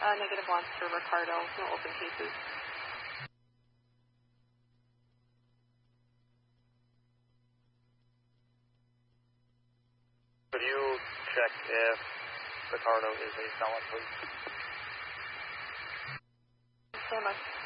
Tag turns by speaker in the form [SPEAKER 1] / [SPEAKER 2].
[SPEAKER 1] -1 for Ricardo, no open cases.
[SPEAKER 2] Could you check if Ricardo is a felon, please?
[SPEAKER 1] Stand by.